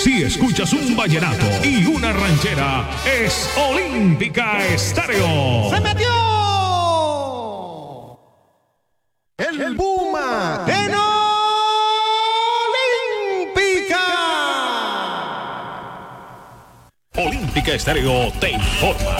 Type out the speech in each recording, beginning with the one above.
Si escuchas un vallenato y una ranchera, es Olímpica Estéreo. ¡Se metió! El Puma en Olímpica. Olímpica Estéreo te informa.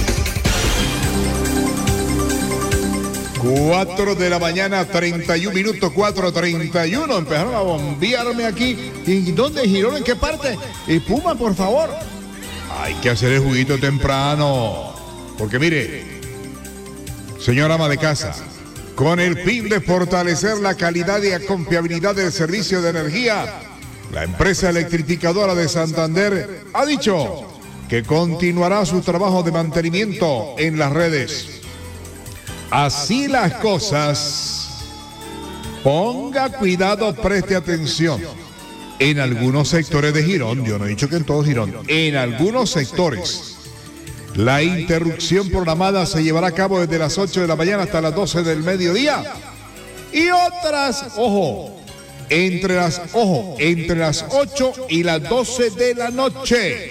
4 de la mañana, 31 minutos, 4:31. Empezaron a bombearme aquí. ¿Y dónde, Girón? ¿En qué parte? Y Puma, por favor. Hay que hacer el juguito temprano. Porque mire, señora ama de casa, con el fin de fortalecer la calidad y la confiabilidad del servicio de energía, la empresa electrificadora de Santander ha dicho que continuará su trabajo de mantenimiento en las redes. Así las cosas, ponga cuidado, preste atención. En algunos sectores de Girón, yo no he dicho que en todo Girón, en algunos sectores, la interrupción programada se llevará a cabo desde las 8 de la mañana hasta las 12 del mediodía. Y otras, entre las 8 y las 12 de la noche.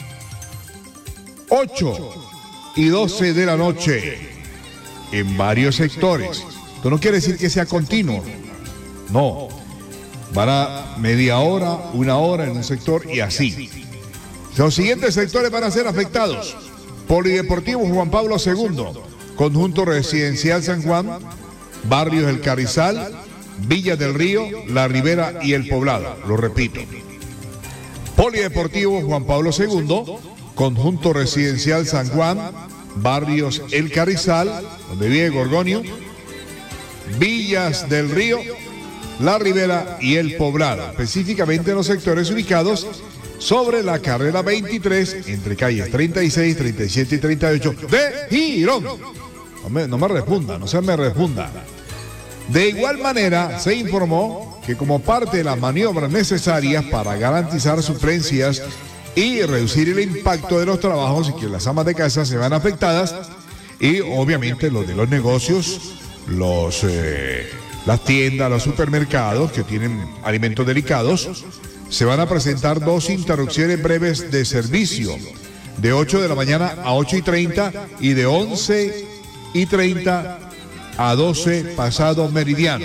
8 y 12 de la noche. En varios sectores. Esto no quiere decir que sea continuo. No. Van a media hora, una hora en un sector y así. Los siguientes sectores van a ser afectados. Polideportivo Juan Pablo II, Conjunto Residencial San Juan, Barrios El Carrizal, Villa del Río, La Ribera y El Poblado. Lo repito. Polideportivo Juan Pablo II, Conjunto Residencial San Juan, Barrios El Carrizal, donde vive Gorgonio, Villas del Río, La Ribera y El Poblado, específicamente en los sectores ubicados sobre la carrera 23, entre calles 36, 37 y 38 de Girón. No me refunda, no se me refunda. De igual manera, se informó que como parte de las maniobras necesarias para garantizar suplencias y reducir el impacto de los trabajos y que las amas de casa se van afectadas, y obviamente los de los negocios, las tiendas, los supermercados que tienen alimentos delicados, se van a presentar 2 interrupciones breves de servicio, de 8 de la mañana a 8:30 y de 11:30 a 12 pasado meridiano.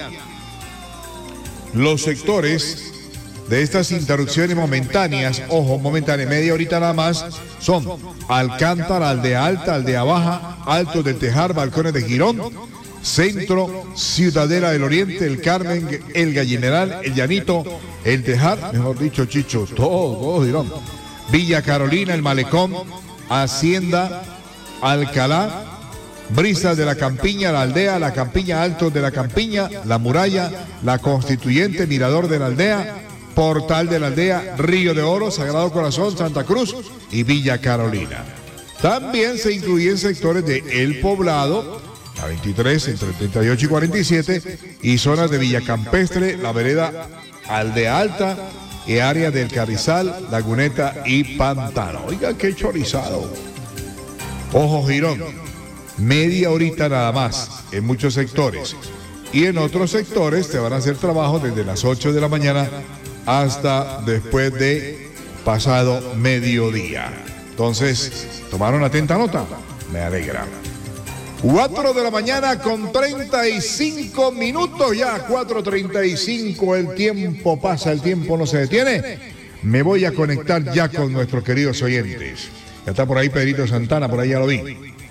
Los sectores de estas interrupciones momentáneas, momentáneas, media horita nada más, son Alcántara, Aldea Alta, Aldea Baja, Altos del Tejar, Balcones de Girón, Centro, Ciudadela del Oriente, El Carmen, El Gallineral, El Llanito, El Tejar, mejor dicho, Chicho, todo Girón, Villa Carolina, El Malecón, Hacienda, Alcalá, Brisas de la Campiña, La Aldea, La Campiña, Altos de la Campiña, La Muralla, La Constituyente, Mirador de la Aldea, Portal de la Aldea, Río de Oro, Sagrado Corazón, Santa Cruz y Villa Carolina. También se incluyen sectores de El Poblado, la 23 entre 38 y 47, y zonas de Villa Campestre, la vereda Aldea Alta y áreas del Carrizal, Laguneta y Pantano. Oiga, qué chorizado. Ojo, Girón, media horita nada más en muchos sectores. Y en otros sectores te van a hacer trabajo desde las 8 de la mañana hasta después de pasado mediodía. Entonces, ¿tomaron atenta nota? Me alegra. 4 de la mañana con 35 minutos ya, 4:35, el tiempo pasa, el tiempo no se detiene. Me voy a conectar ya con nuestros queridos oyentes. Ya está por ahí Pedrito Santana, por ahí ya lo vi.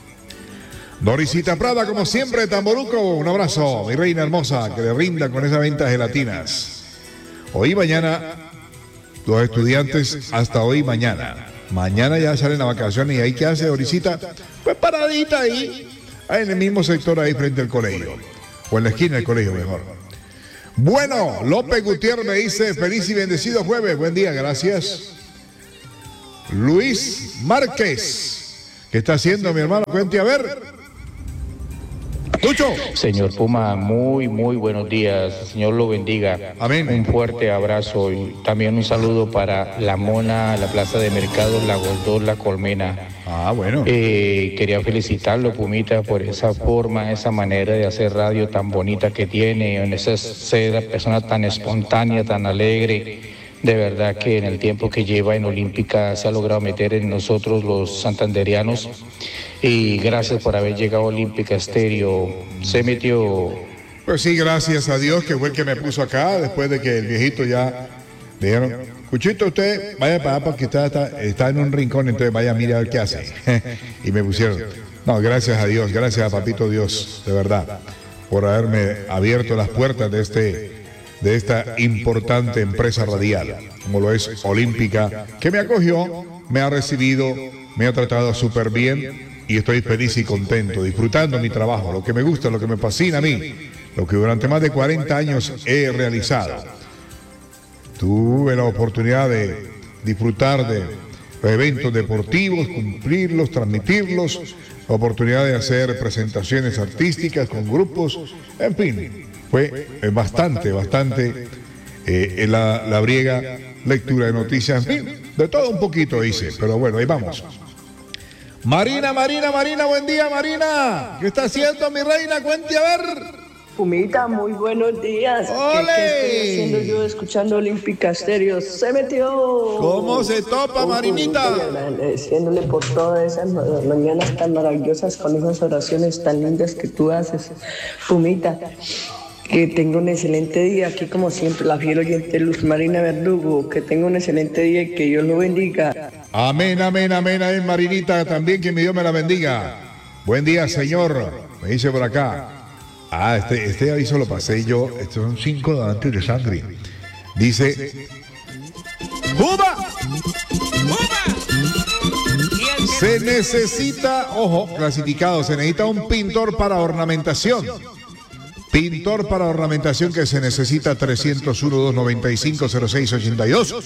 Dorisita Prada, como siempre, de Tamboruco, un abrazo, mi reina hermosa, que le rinda con esa venta de gelatinas. Hoy y mañana, los estudiantes hasta hoy y mañana. Mañana ya salen a vacaciones y ahí ¿qué hace Dorisita? Pues paradita ahí en el mismo sector ahí frente al colegio. O en la esquina del colegio mejor. Bueno, López Gutiérrez me dice, feliz y bendecido jueves. Buen día, gracias. Luis Márquez, ¿qué está haciendo mi hermano? Cuente a ver. Tucho. Señor Puma, muy buenos días. Señor lo bendiga. Amén. Un fuerte abrazo y también un saludo para la Mona, la Plaza de Mercado, la Goldor, la Colmena. Ah, bueno. Quería felicitarlo, Pumita, por esa forma, esa manera de hacer radio tan bonita que tiene, en esa persona tan espontánea, tan alegre, De verdad que en el tiempo que lleva en Olímpica se ha logrado meter en nosotros los santanderianos y gracias por haber llegado a Olímpica Estéreo. Se metió. Pues sí, gracias a Dios que fue el que me puso acá después de que el viejito ya dijeron, Cuchito, usted vaya para allá porque está en un rincón, entonces vaya, mire a ver qué hace. Y me pusieron, no, gracias a Dios, gracias a Papito Dios, de verdad, por haberme abierto las puertas de esta importante empresa radial, como lo es Olímpica, que me acogió, me ha recibido, me ha tratado súper bien y estoy feliz y contento, disfrutando mi trabajo, lo que me gusta, lo que me fascina a mí, lo que durante más de 40 años he realizado. Tuve la oportunidad de disfrutar de los eventos deportivos, cumplirlos, transmitirlos, la oportunidad de hacer presentaciones artísticas con grupos, en fin, fue bastante la briega, lectura de noticias, en fin, de todo un poquito hice, pero bueno, ahí vamos. Marina, buen día, Marina. ¿Qué está haciendo, mi reina? Cuente a ver. Pumita, muy buenos días. ¿Qué estoy haciendo yo escuchando Olímpica Estéreo? ¡Se metió! ¿Cómo se topa, Marinita? Agradeciéndole por todas esas mañanas tan maravillosas con esas oraciones tan lindas que tú haces. Pumita, que tenga un excelente día. Aquí, como siempre, la fiel oyente Luz Marina Verdugo. Que tenga un excelente día y que Dios lo bendiga. Amén, Marinita. También que mi Dios me la bendiga. Buen día, Señor. Me dice por acá. Este aviso lo pasé yo. Estos son 5 donantes de sangre. Dice: ¡Juba! Se necesita, ojo, clasificado, se necesita un pintor para ornamentación. Pintor para ornamentación que se necesita 301-295-0682.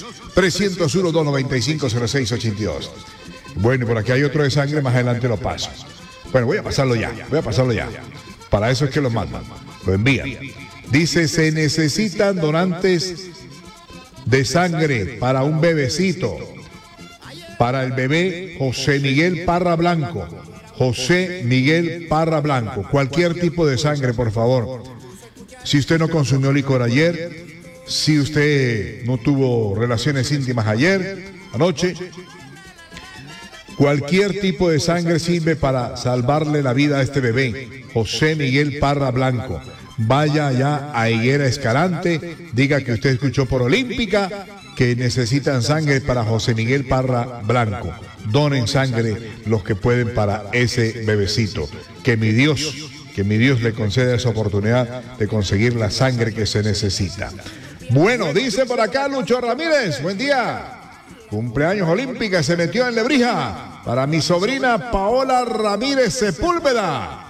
301-295-0682. Bueno, por aquí hay otro de sangre, más adelante lo paso. Bueno, voy a pasarlo ya. Para eso es que lo mandan, lo envían. Dice, se necesitan donantes de sangre para un bebecito. Para el bebé José Miguel Parra Blanco. José Miguel Parra Blanco. Cualquier tipo de sangre, por favor. Si usted no consumió licor ayer, si usted no tuvo relaciones íntimas anoche, cualquier tipo de sangre sirve para salvarle la vida a este bebé, José Miguel Parra Blanco. Vaya allá a Higuera Escalante, diga que usted escuchó por Olímpica, que necesitan sangre para José Miguel Parra Blanco. Donen sangre los que pueden para ese bebecito. Que mi Dios le conceda esa oportunidad de conseguir la sangre que se necesita. Bueno, dice por acá Lucho Ramírez, buen día. Cumpleaños Olímpica, se metió en Lebrija para mi sobrina Paola Ramírez Sepúlveda.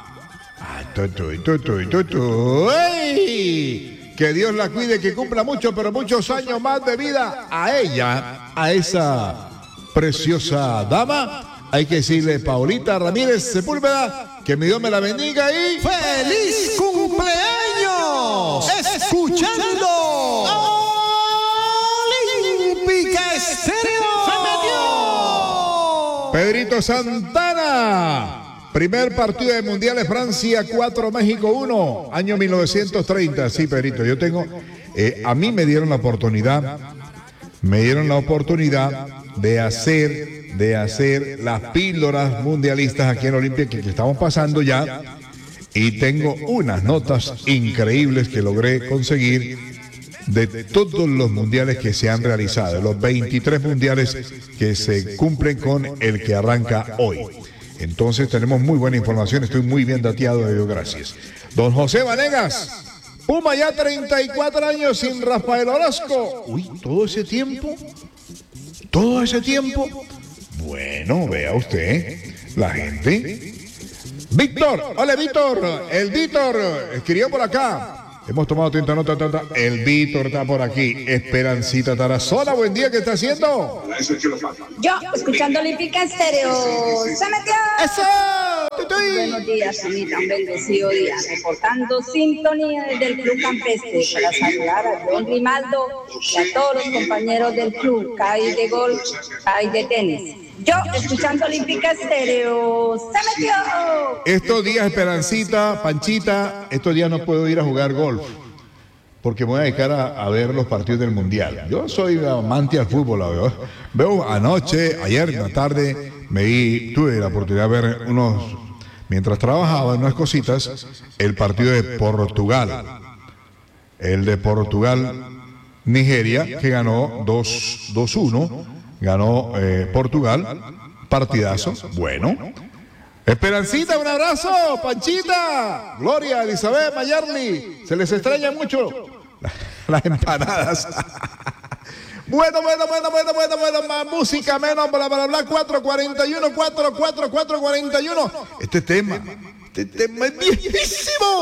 ¡Ay! Que Dios la cuide, que cumpla mucho, pero muchos años más de vida a ella, a esa preciosa dama. Hay que decirle, Paolita Ramírez Sepúlveda, que mi Dios me la bendiga y ¡feliz cumpleaños! Escuchando Olímpica Estéreo. ¡Se metió! Pedrito Santana. Primer partido de mundiales, Francia 4, México 1, año 1930. Sí, Pedrito, yo tengo, a mí me dieron la oportunidad de hacer las píldoras mundialistas aquí en Olimpia, que estamos pasando ya, y tengo unas notas increíbles que logré conseguir de todos los mundiales que se han realizado, los 23 mundiales que se cumplen con el que arranca hoy. Entonces tenemos muy buena información, estoy muy bien dateado de ello, gracias. Don José Vanegas, Puma ya 34 años sin Rafael Orozco. Uy, todo ese tiempo. Bueno, vea usted, la gente. Víctor, hola Víctor, el Víctor escribió por acá. Hemos tomado 30 notas, el Víctor está por aquí. Esperancita Tarazona, buen día, ¿qué está haciendo? Yo, escuchando Olímpica Estéreo. ¡Se metió! ¡Eso! Buenos días, Anita, un bendecido día. Reportando sintonía desde el Club Campestre para saludar a John Grimaldo y a todos los compañeros del club. CAI de golf, CAI de tenis. Yo, escuchando Olímpica Estéreo. ¡Se metió! Estos días, Esperancita, Panchita, estos días no puedo ir a jugar golf. porque me voy a dedicar a ver los partidos del Mundial. Yo soy amante al fútbol, veo ayer en la tarde, tuve la oportunidad de ver mientras trabajaba en unas cositas, el partido de Portugal. El de Portugal-Nigeria, que ganó 2-1, ganó Portugal, partidazo, bueno. Esperancita, un abrazo, Panchita, Gloria, Elizabeth, Mayerly, se les extraña mucho las empanadas. Bueno, más música, menos bla, 441. Este tema es viejísimo.